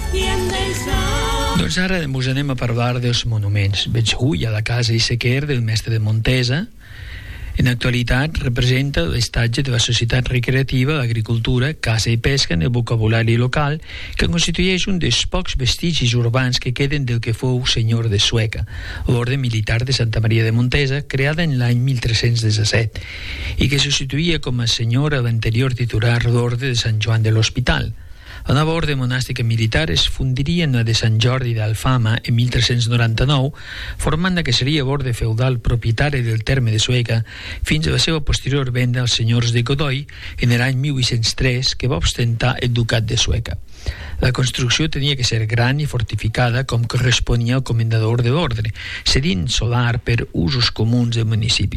Doncs ara us anem a parlar dels monuments. Veig avui a la casa Isequer del mestre de Montesa. En actualitat representa l'estatge de la societat recreativa, l'agricultura, caça i pesca en el vocabulari local, que constitueix un dels pocs vestigis urbans que queden del que fou senyor de Sueca, l'orde militar de Santa Maria de Montesa, creada en l'any 1317, i que substituïa com a senyor a l'anterior titular d'orde de Sant Joan de l'Hospital. La nova orde monàstica militar es fundiria en la de Sant Jordi d'Alfama en 1399, formant la que seria l'orde feudal propietari del terme de Sueca fins a la seva posterior venda als senyors de Godoy en l'any 1803, que va ostentar el ducat de Sueca. La construcció tenia que ser gran i fortificada com corresponia al comendador de l'ordre, cedint solar per usos comuns del municipi.